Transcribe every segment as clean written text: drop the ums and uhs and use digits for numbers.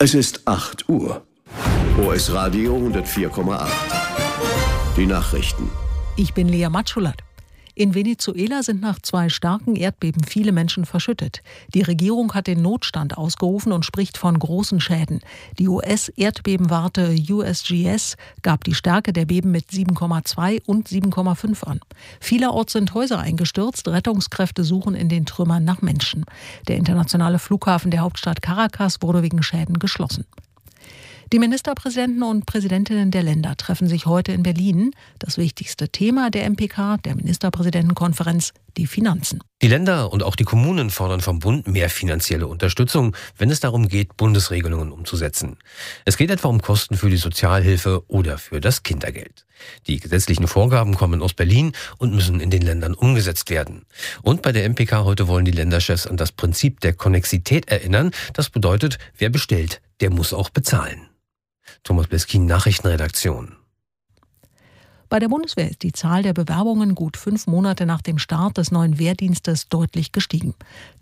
Es ist 8 Uhr. OS Radio 104,8. Die Nachrichten. Ich bin Lea Matschulat. In Venezuela sind nach 2 starken Erdbeben viele Menschen verschüttet. Die Regierung hat den Notstand ausgerufen und spricht von großen Schäden. Die US-Erdbebenwarte USGS gab die Stärke der Beben mit 7,2 und 7,5 an. Vielerorts sind Häuser eingestürzt. Rettungskräfte suchen in den Trümmern nach Menschen. Der internationale Flughafen der Hauptstadt Caracas wurde wegen Schäden geschlossen. Die Ministerpräsidenten und Präsidentinnen der Länder treffen sich heute in Berlin. Das wichtigste Thema der MPK, der Ministerpräsidentenkonferenz, die Finanzen. Die Länder und auch die Kommunen fordern vom Bund mehr finanzielle Unterstützung, wenn es darum geht, Bundesregelungen umzusetzen. Es geht etwa um Kosten für die Sozialhilfe oder für das Kindergeld. Die gesetzlichen Vorgaben kommen aus Berlin und müssen in den Ländern umgesetzt werden. Und bei der MPK heute wollen die Länderchefs an das Prinzip der Konnexität erinnern. Das bedeutet, wer bestellt, der muss auch bezahlen. Thomas Bleskin, Nachrichtenredaktion. Bei der Bundeswehr ist die Zahl der Bewerbungen gut 5 Monate nach dem Start des neuen Wehrdienstes deutlich gestiegen.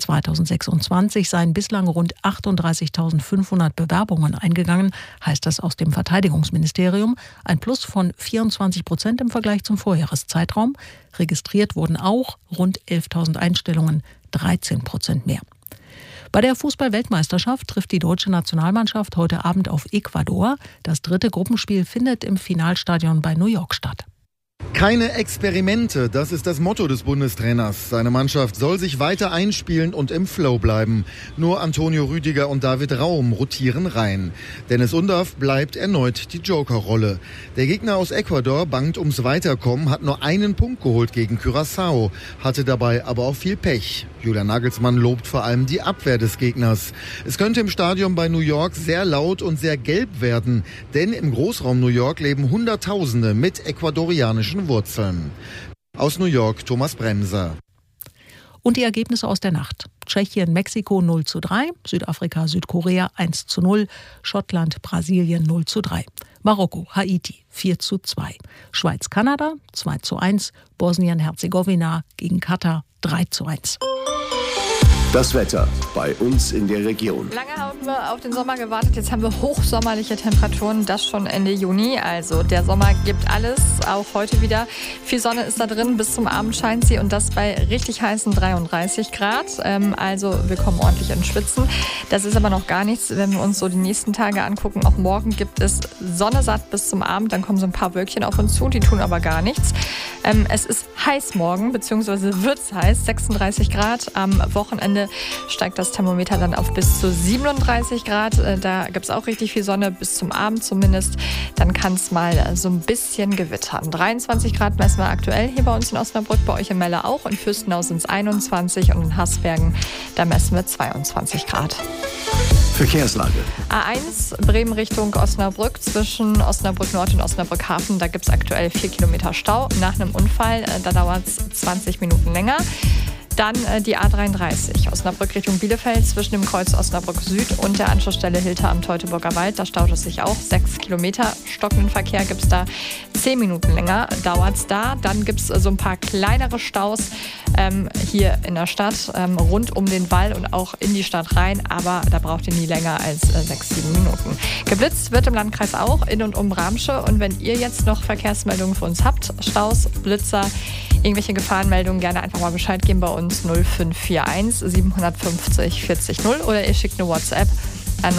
2026 seien bislang rund 38.500 Bewerbungen eingegangen, heißt das aus dem Verteidigungsministerium. Ein Plus von 24% im Vergleich zum Vorjahreszeitraum. Registriert wurden auch rund 11.000 Einstellungen, 13% mehr. Bei der Fußball-Weltmeisterschaft trifft die deutsche Nationalmannschaft heute Abend auf Ecuador. Das 3. Gruppenspiel findet im Finalstadion bei New York statt. Keine Experimente, das ist das Motto des Bundestrainers. Seine Mannschaft soll sich weiter einspielen und im Flow bleiben. Nur Antonio Rüdiger und David Raum rotieren rein. Dennis Undaff bleibt erneut die Joker-Rolle. Der Gegner aus Ecuador bangt ums Weiterkommen, hat nur einen Punkt geholt gegen Curaçao, hatte dabei aber auch viel Pech. Julian Nagelsmann lobt vor allem die Abwehr des Gegners. Es könnte im Stadion bei New York sehr laut und sehr gelb werden, denn im Großraum New York leben Hunderttausende mit ecuadorianischen Wurzeln. Aus New York Thomas Bremser. Und die Ergebnisse aus der Nacht. Tschechien, Mexiko 0:3, Südafrika, Südkorea 1:0, Schottland, Brasilien 0:3, Marokko, Haiti 4:2, Schweiz, Kanada 2:1, Bosnien-Herzegowina gegen Katar 3:1. Das Wetter bei uns in der Region. Lange haben wir auf den Sommer gewartet. Jetzt haben wir hochsommerliche Temperaturen, das schon Ende Juni. Also der Sommer gibt alles, auch heute wieder. Viel Sonne ist da drin, bis zum Abend scheint sie und das bei richtig heißen 33 Grad. Also wir kommen ordentlich ins Schwitzen. Das ist aber noch gar nichts, wenn wir uns so die nächsten Tage angucken. Auch morgen gibt es Sonne satt bis zum Abend. Dann kommen so ein paar Wölkchen auf uns zu, die tun aber gar nichts. Es ist heiß morgen, beziehungsweise wird es heiß, 36 Grad. Am Wochenende steigt das Thermometer dann auf bis zu 37 Grad. Da gibt es auch richtig viel Sonne, bis zum Abend zumindest. Dann kann es mal so ein bisschen gewittern. 23 Grad messen wir aktuell hier bei uns in Osnabrück, bei euch in Melle auch. In Fürstenau sind es 21 und in Haßbergen, da messen wir 22 Grad. Verkehrslage. A1 Bremen Richtung Osnabrück zwischen Osnabrück Nord und Osnabrück Hafen. Da gibt es aktuell 4 Kilometer Stau nach einem Unfall. Da dauert es 20 Minuten länger. Dann die A33 Osnabrück Richtung Bielefeld zwischen dem Kreuz Osnabrück Süd und der Anschlussstelle Hilter am Teutoburger Wald. Da staut es sich auch 6 Kilometer. Stockenden Verkehr gibt es da 10 Minuten länger. Dauert es da. Dann gibt es so ein paar kleinere Staus hier in der Stadt rund um den Wall und auch in die Stadt rein. Aber da braucht ihr nie länger als 6-7 Minuten. Geblitzt wird im Landkreis auch in und um Bramsche. Und wenn ihr jetzt noch Verkehrsmeldungen für uns habt, Staus, Blitzer, irgendwelche Gefahrenmeldungen, gerne einfach mal Bescheid geben bei uns 0541 750 40 0 oder ihr schickt eine WhatsApp an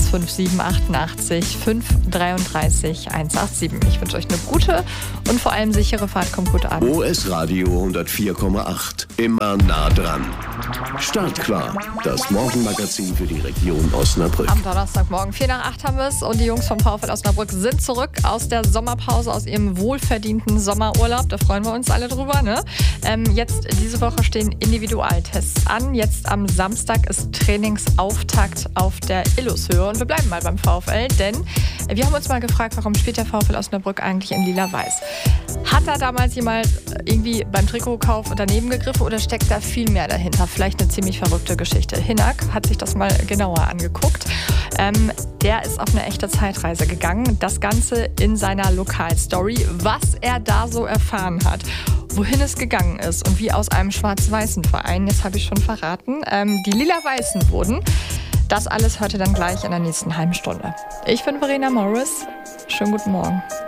01578 533 187. Ich wünsche euch eine gute und vor allem sichere Fahrt. Kommt gut an. OS Radio 104,8. Immer nah dran. Startklar. Das Morgenmagazin für die Region Osnabrück. Am Donnerstagmorgen 7:45 haben wir es und die Jungs vom VfL Osnabrück sind zurück aus der Sommerpause, aus ihrem wohlverdienten Sommerurlaub. Da freuen wir uns alle drüber, ne? Jetzt diese Woche stehen Individualtests an. Jetzt am Samstag ist Trainingsauftakt auf der Illushöhe und wir bleiben mal beim VfL, denn wir haben uns mal gefragt, warum spielt der VfL Osnabrück eigentlich in lila-weiß? Hat da damals jemand irgendwie beim Trikotkauf daneben gegriffen oder steckt da viel mehr dahinter? Vielleicht eine ziemlich verrückte Geschichte. Hinak hat sich das mal genauer angeguckt. Der ist auf eine echte Zeitreise gegangen. Das Ganze in seiner Lokalstory, was er da so erfahren hat. Wohin es gegangen ist und wie aus einem schwarz-weißen Verein, jetzt habe ich schon verraten, die lila-weißen wurden. Das alles hört ihr dann gleich in der nächsten halben Stunde. Ich bin Verena Morris. Schönen guten Morgen.